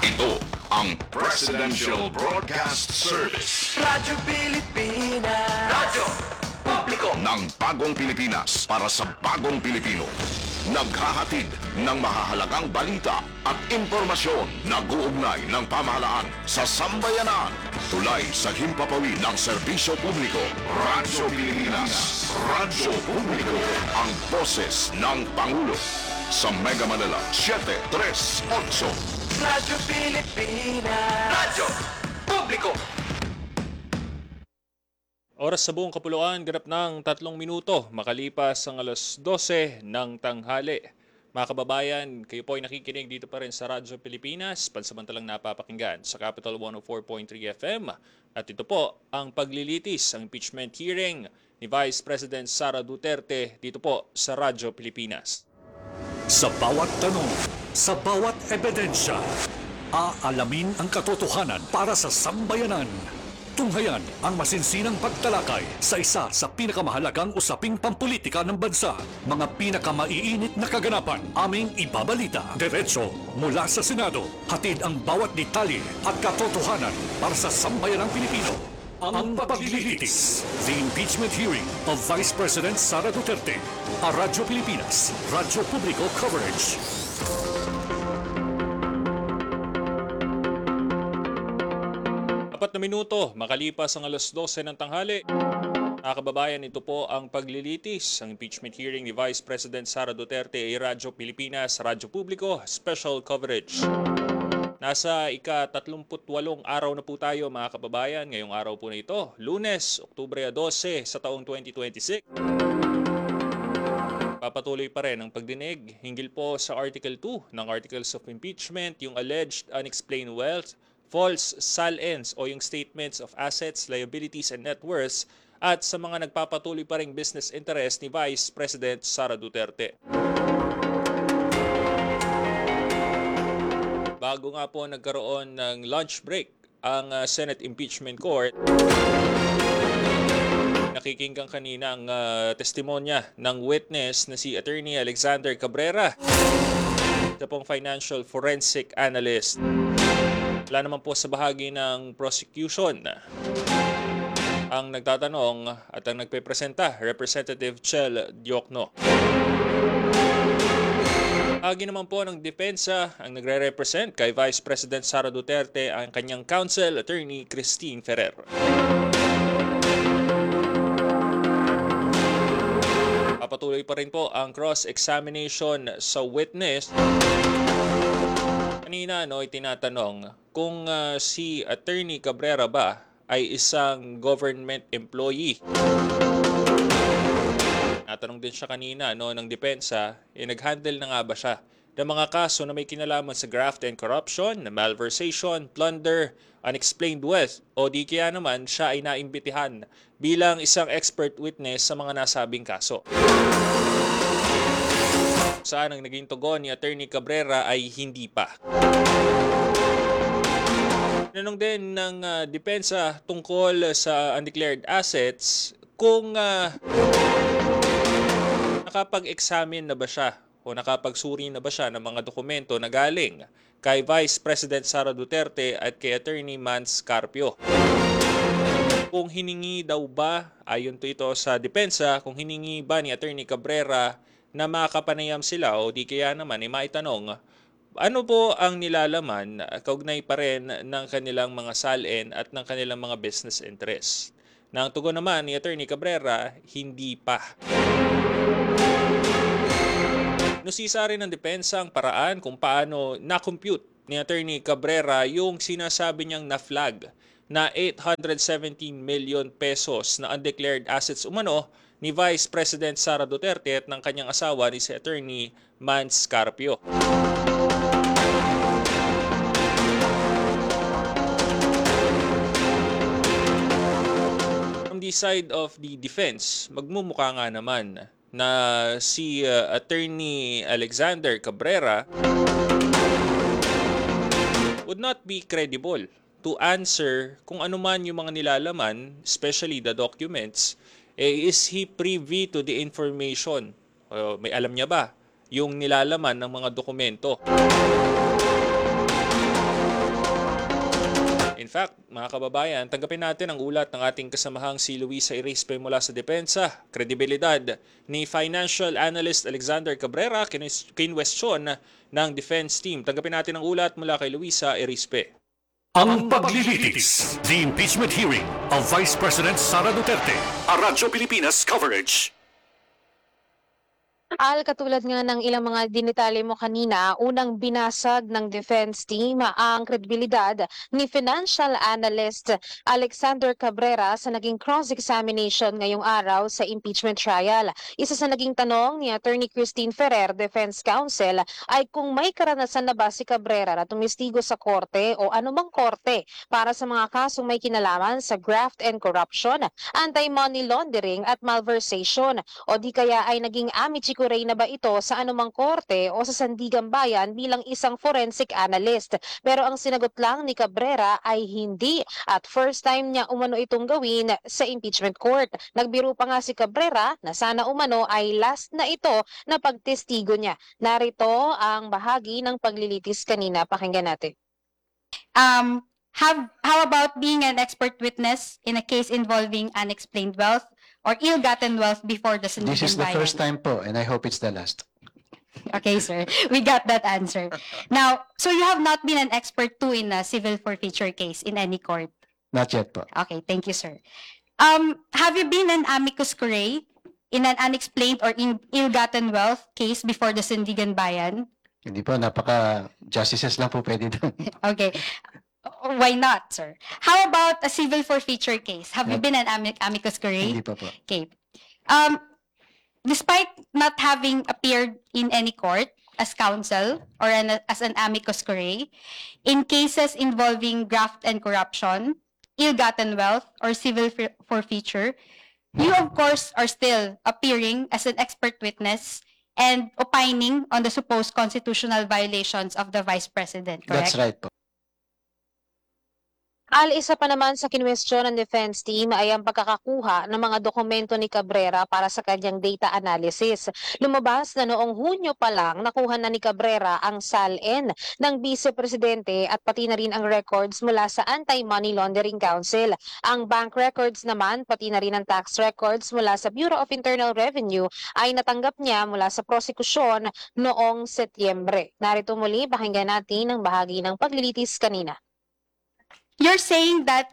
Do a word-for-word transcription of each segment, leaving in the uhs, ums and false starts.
Ito ang Presidential Broadcast Service. Radyo Pilipinas. Radyo Publiko Ng bagong Pilipinas para sa bagong Pilipino. Naghahatid ng mahahalagang balita at impormasyon na guugnay ng pamahalaan sa sambayanan. Tulay sa himpapawid ng serbisyo publiko. Radyo Pilipinas. Radyo Publiko. Ang boses ng Pangulo. Sa Mega Manila, siyete tres otso. Radyo Pilipinas. Radyo Publiko. Oras sa buong kapuluan, ganap ng tatlong minuto, makalipas ang alas dose ng tanghali. Mga kababayan, kayo po ay nakikinig dito pa rin sa Radyo Pilipinas, pansamantalang napapakinggan sa Capital one oh four point three F M. At ito po ang paglilitis, ang impeachment hearing ni Vice President Sara Duterte dito po sa Radyo Pilipinas. Sa bawat tanong, sa bawat ebidensya, aalamin ang katotohanan para sa sambayanan. Tunghayan ang masinsinang pagtalakay sa isa sa pinakamahalagang usaping pampolitika ng bansa. Mga pinakamaiinit na kaganapan aming ibabalita. Diretso mula sa Senado. Hatid ang bawat detalye at katotohanan para sa sambayanang Pilipino. Ang paglilitis. The impeachment hearing of Vice President Sara Duterte. A Radyo Pilipinas. Radyo Publiko Coverage. Apat na minuto, makalipas ang alas dose ng tanghali. Mga kababayan, ito po ang paglilitis, ang impeachment hearing ni Vice President Sara Duterte ay Radyo Pilipinas, Radyo Publiko, special coverage. Nasa ika-tatlumput walong araw na po tayo mga kababayan, ngayong araw po na ito, Lunes, Oktubre dose sa taong twenty twenty-six. Papatuloy pa rin ang pagdinig hinggil po sa Article two ng Articles of Impeachment, yung alleged unexplained wealth, false S A L Ns o yung statements of assets, liabilities, and net worths at sa mga nagpapatuloy pa ring business interest ni Vice President Sara Duterte. Bago nga po nagkaroon ng lunch break ang uh, Senate Impeachment Court, nakikinggan kanina ang uh, testimonya ng witness na si Attorney Alexander Cabrera, ito pong financial forensic analyst. Wala naman po sa bahagi ng prosecution. Ang nagtatanong at ang nagpepresenta, Representative Chel Diokno. Agi naman po ng depensa ang nagre-represent kay Vice President Sara Duterte ang kanyang counsel, Attorney Christine Ferrer. Papatuloy pa rin po ang cross-examination sa witness. Kanina no, itinatanong kung uh, si Attorney Cabrera ba ay isang government employee. Natanong din siya kanina no, ng depensa, eh, nag-handle na nga ba siya ng mga kaso na may kinalaman sa graft and corruption, na malversation, plunder, unexplained wealth, o di kaya naman siya ay naimbitihan bilang isang expert witness sa mga nasabing kaso. Saan ang naging tugon ni Attorney Cabrera ay hindi pa. Nanong din ng uh, depensa tungkol sa undeclared assets kung uh, nakapag-examine na ba siya o nakapagsuri na ba siya ng mga dokumento na galing kay Vice President Sara Duterte at kay Attorney Mans Carpio. Kung hiningi daw ba, ayon to ito sa depensa, kung hiningi ba ni Attorney Cabrera na makapanayam sila o di kaya naman ay maitanong, ano po ang nilalaman kaugnay pa rin ng kanilang mga S A L N at ng kanilang mga business interests. Nang tugon naman ni Attorney Cabrera, hindi pa. Nusisa rin ng depensa ang paraan kung paano na-compute ni Attorney Cabrera yung sinasabi niyang na-flag na eight hundred seventeen million pesos na undeclared assets umano ni Vice President Sara Duterte at ng kanyang asawa ni si Attorney Mans Carpio. From the side of the defense, magmumukha nga naman na si uh, Attorney Alexander Cabrera would not be credible to answer kung ano man yung mga nilalaman, especially the documents. Eh, is he privy to the information? Uh, may alam niya ba yung nilalaman ng mga dokumento? fact, mga kababayan, tanggapin natin ang ulat ng ating kasamahang si Luisa Irispe mula sa Depensa. Kredibilidad ni Financial Analyst Alexander Cabrera kinwestiyon ng defense team. Tanggapin natin ang ulat mula kay Luisa Irispe. Ang paglilitis, the impeachment hearing of Vice President Sara Duterte. A Radyo Pilipinas coverage. Al, katulad nga ng ilang mga dinitali mo kanina, unang binasag ng defense team ang kredibilidad ni financial analyst Alexander Cabrera sa naging cross-examination ngayong araw sa impeachment trial. Isa sa naging tanong ni Attorney Christine Ferrer, Defense Counsel, ay kung may karanasan na ba si Cabrera na tumistigo sa korte o anumang korte para sa mga kasong may kinalaman sa graft and corruption, anti-money laundering at malversation, o di kaya ay naging amici Kuray na ba ito sa anumang korte o sa Sandigan Bayan bilang isang forensic analyst. Pero ang sinagot lang ni Cabrera ay hindi at first time niya umano itong gawin sa impeachment court. Nagbiro pa nga si Cabrera na sana umano ay last na ito na pagtestigo niya. Narito ang bahagi ng paglilitis kanina. Pakinggan natin. Um, have, how about being an expert witness in a case involving unexplained wealth or ill-gotten wealth before the Sandigan This is the Bayan? first time po, and I hope it's the last. Okay, sir. We got that answer. Now, so you have not been an expert too in a civil forfeiture case in any court? Not yet po. Okay, thank you, sir. Um, have you been an amicus curiae in an unexplained or in ill-gotten wealth case before the Sandigan Bayan? Hindi po, napaka justices lang po pwede doon. Okay. Why not, sir? How about a civil forfeiture case? Have you Not- been an amic amicus curiae? Hindi pa po. Okay. Um, despite not having appeared in any court as counsel or an, as an amicus curiae, in cases involving graft and corruption, ill-gotten wealth, or civil for- forfeiture, you of course are still appearing as an expert witness and opining on the supposed constitutional violations of the Vice President, correct? That's right po. Al, isa pa naman sa kinwestiyon ng defense team ay ang pagkakakuha ng mga dokumento ni Cabrera para sa kanyang data analysis. Lumabas na noong Hunyo pa lang nakuha na ni Cabrera ang S A L N ng Vice Presidente at pati na rin ang records mula sa Anti-Money Laundering Council. Ang bank records naman, pati na rin ang tax records mula sa Bureau of Internal Revenue ay natanggap niya mula sa prosekusyon noong Setyembre. Narito muli, pakinggan natin ang bahagi ng paglilitis kanina. You're saying that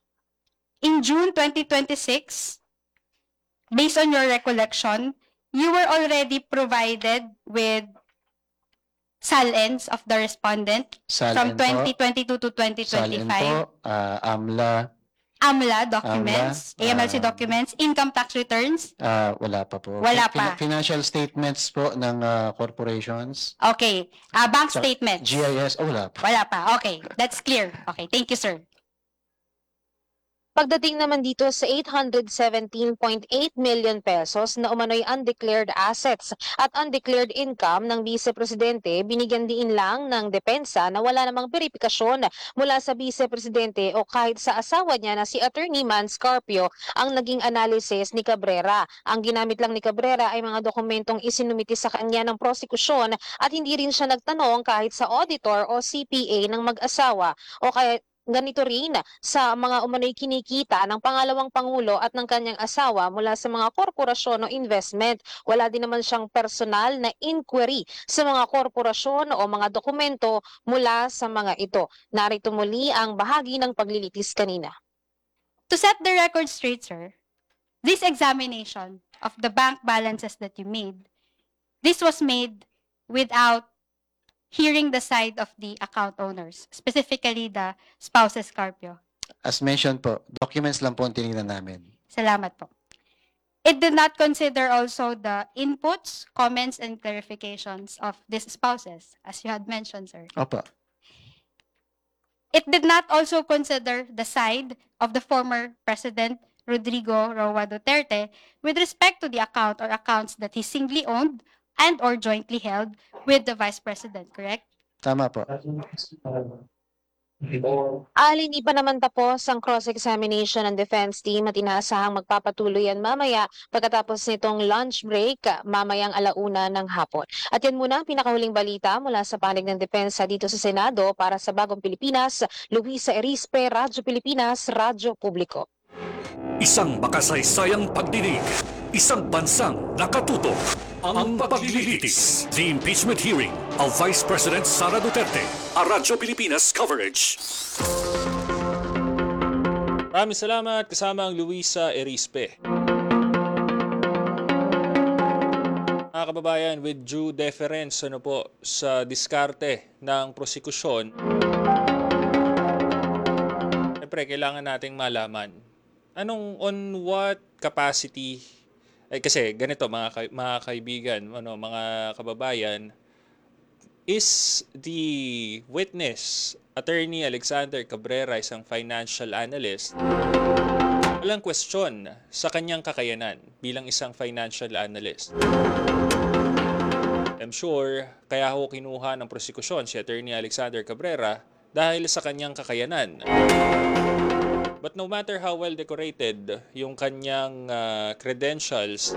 in June twenty twenty-six, based on your recollection, you were already provided with S A L Ns of the respondent S A L N from po, twenty twenty-two to S A L N po, twenty twenty-five, ah, AMLA, AMLA documents, AMLA, A M L C ah, documents, income tax returns. ah, wala pa po. Wala Fin- pa. Financial statements po ng ah, corporations, Okay, uh, bank Sa- statements. G I S, oh, wala pa. Wala pa. Okay, that's clear. Okay, thank you, sir. Pagdating naman dito sa eight hundred seventeen point eight million pesos na umano'y undeclared assets at undeclared income ng Vice Presidente, binigyan din lang ng depensa na wala namang verifikasyon mula sa Vice Presidente o kahit sa asawa niya na si Attorney Mans Carpio ang naging analysis ni Cabrera. Ang ginamit lang ni Cabrera ay mga dokumentong isinumiti sa kanya ng prosekusyon at hindi rin siya nagtanong kahit sa auditor o C P A ng mag-asawa o kaya ganito rin sa mga umano'y kinikita ng pangalawang pangulo at ng kanyang asawa mula sa mga korporasyon o investment. Wala din naman siyang personal na inquiry sa mga korporasyon o mga dokumento mula sa mga ito. Narito muli ang bahagi ng paglilitis kanina. To set the record straight, sir, this examination of the bank balances that you made, this was made without hearing the side of the account owners, specifically the spouses Carpio. As mentioned po, documents lang po ang tinignan namin. Salamat po. It did not consider also the inputs, comments, and clarifications of these spouses, as you had mentioned, sir. Opo. It did not also consider the side of the former President Rodrigo Roa Duterte with respect to the account or accounts that he singly owned and or jointly held with the Vice President, correct? Tama po. Alin, di pa naman tapos ang cross-examination ng defense team at inaasahang magpapatuloy yan mamaya pagkatapos nitong lunch break ah, mamayang alauna ng hapon. At yan muna ang pinakahuling balita mula sa panig ng depensa dito sa Senado para sa Bagong Pilipinas. Luisa Erispe, Radyo Pilipinas, Radyo Publiko. Isang makasaysayang pagdinig, isang bansang nakatutok. Ang paglilitis, the impeachment hearing of Vice President Sara Duterte, a Radyo Pilipinas coverage. Maraming salamat, kasama ang Luisa Erispe. Mga kababayan, with due deference ano po, sa diskarte ng prosekusyon, siyempre kailangan nating malaman anong on what capacity. Eh, kasi ganito mga, ka- mga kaibigan, ano, mga kababayan, is the witness, Attorney Alexander Cabrera, isang financial analyst, walang question sa kanyang kakayanan bilang isang financial analyst. I'm sure kaya ho kinuha ng prosekusyon si Attorney Alexander Cabrera dahil sa kanyang kakayanan. But no matter how well decorated yung kanyang uh, credentials,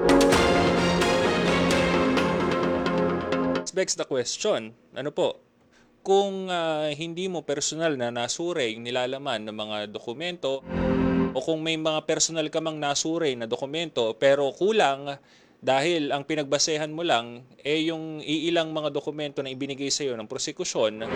it begs the question, ano po, kung uh, hindi mo personal na nasuri yung nilalaman ng mga dokumento o kung may mga personal ka mang nasuri na dokumento pero kulang dahil ang pinagbasehan mo lang eh yung iilang mga dokumento na ibinigay sa iyo ng prosekusyon,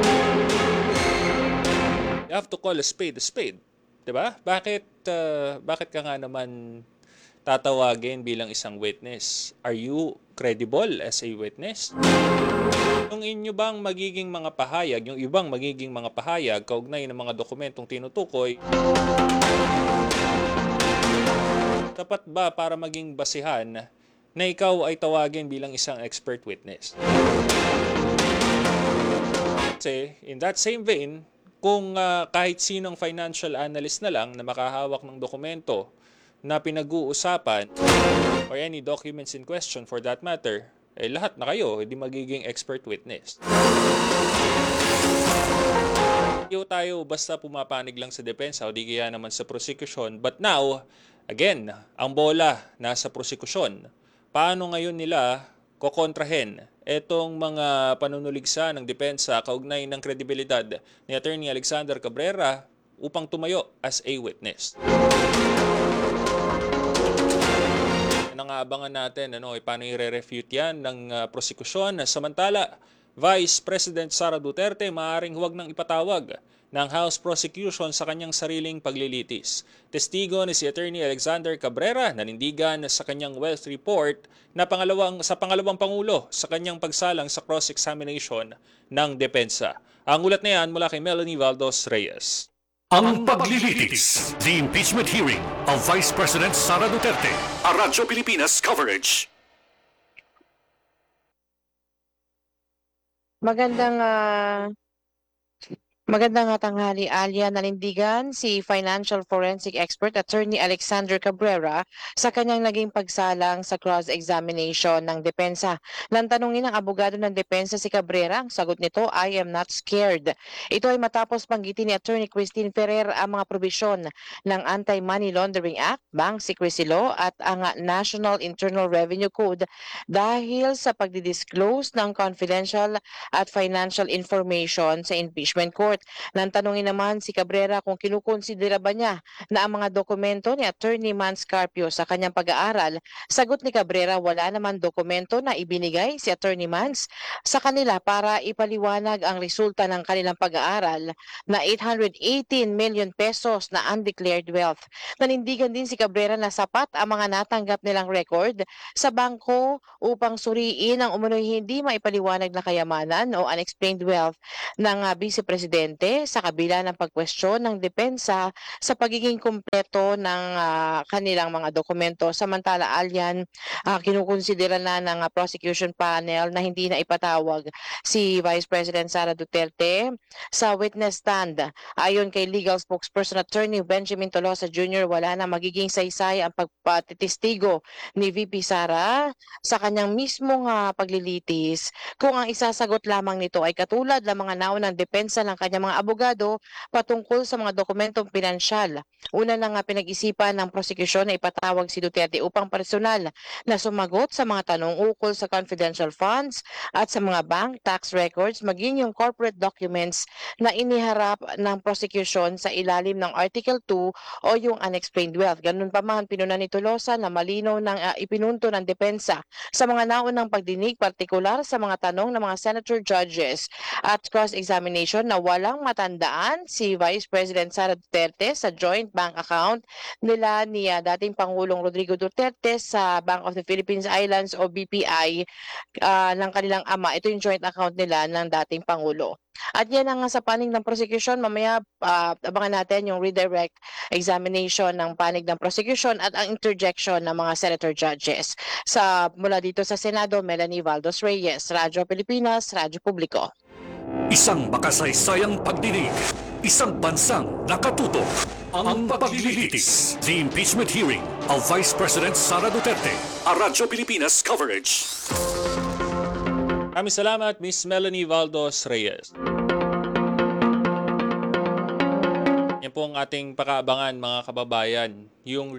you have to call a spade a spade. Diba? Bakit, uh, bakit ka nga naman tatawagin bilang isang witness? Are you credible as a witness? Yung inyo bang magiging mga pahayag, yung ibang magiging mga pahayag, kaugnay ng mga dokumentong tinutukoy, tapat ba para maging basihan na ikaw ay tawagin bilang isang expert witness? Kasi, in that same vein, kung uh, kahit sinong financial analyst na lang na makahawak ng dokumento na pinag-uusapan or any documents in question for that matter, eh lahat na kayo hindi magiging expert witness. Hindi tayo basta pumapanig lang sa depensa o di kaya naman sa prosecution. But now, again, ang bola nasa prosecution. Paano ngayon nila kokontrahen etong mga panunuligsa ng depensa kaugnay ng kredibilidad ni Attorney Alexander Cabrera upang tumayo as a witness? Nangaabangan natin ano, eh, paano i-refute yan ng uh, prosekusyon. Samantala, Vice President Sara Duterte maaaring huwag nang ipatawag ng House Prosecution sa kanyang sariling paglilitis. Testigo ni si Attorney Alexander Cabrera nanindigan sa kanyang wealth report na pangalawang, sa pangalawang pangulo sa kanyang pagsalang sa cross-examination ng depensa. Ang ulat na yan mula kay Melanie Valdos Reyes. Ang paglilitis, the impeachment hearing of Vice President Sara Duterte, a Radyo Pilipinas coverage. Magandang ah, magandang ah, tanghali, Alia. Nanindigan si financial forensic expert Attorney Alexander Cabrera sa kanyang naging pagsalang sa cross-examination ng depensa. Nang tanungin ng abogado ng depensa si Cabrera, ang sagot nito, I am not scared. Ito ay matapos banggitin ni Attorney Christine Ferrer ang mga probisyon ng Anti-Money Laundering Act, Bank Secrecy Law at ang National Internal Revenue Code dahil sa pagdidisclose ng confidential at financial information sa impeachment court. Nang tanungin naman si Cabrera kung kinukonsidera ba niya na ang mga dokumento ni Attorney Mans Carpio sa kanyang pag-aaral, sagot ni Cabrera wala naman dokumento na ibinigay si Attorney Mans sa kanila para ipaliwanag ang resulta ng kanilang pag-aaral na eight hundred eighteen million pesos na undeclared wealth. Nanindigan din si Cabrera na sapat ang mga natanggap nilang record sa bangko upang suriin ang umunoy hindi maipaliwanag na kayamanan o unexplained wealth ng uh, Vice Presidente sa kabila ng pagkwestiyon ng depensa sa pagiging kumpleto ng uh, kanilang mga dokumento. Samantala, alyan, uh, kinukonsidera na ng uh, prosecution panel na hindi na ipatawag si Vice President Sara Duterte sa witness stand. Ayon kay legal spokesperson Attorney Benjamin Tolosa Junior, wala na magiging saysay ang pagpatitistigo ni V P Sara sa kanyang mismong uh, paglilitis kung ang isasagot lamang nito ay katulad ng mga naunang depensa ng kanyang kanyang mga abogado patungkol sa mga dokumentong pinansyal. Una na nga pinag-isipan ng prosekusyon na ipatawag si Duterte upang personal na sumagot sa mga tanong ukol sa confidential funds at sa mga bank tax records maging yung corporate documents na iniharap ng prosecution sa ilalim ng Article two o yung unexplained wealth. Ganun pa man, pinunan ni Tolosa na malinaw ng uh, ipinunto ng depensa sa mga naunang pagdinig, partikular sa mga tanong ng mga senator judges at cross-examination na walang matandaan si Vice President Sara Duterte sa joint bank account nila ni uh, dating Pangulong Rodrigo Duterte sa Bank of the Philippines Islands o B P I uh, ng kanilang ama. Ito yung joint account nila ng dating Pangulo. At yan ang sa panig ng prosecution. Mamaya uh, abangan natin yung redirect examination ng panig ng prosecution at ang interjection ng mga senator judges. Sa mula dito sa Senado, Melanie Valdos Reyes, Radyo Pilipinas, Radyo Publiko. Isang makasaysayang pagdinig, isang bansang nakatutok. Ang paglilitis, the impeachment hearing of Vice President Sara Duterte. A Radyo Pilipinas coverage. Maraming salamat, Miss Melanie Valdos Reyes. Yan po ang ating pakaabangan, mga kababayan. Yung